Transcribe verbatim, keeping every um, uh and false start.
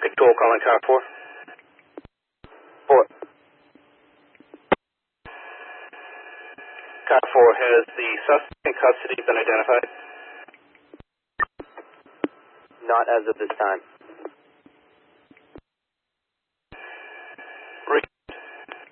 Control calling car four. Four. Car four, has the suspect in custody been identified? Not as of this time.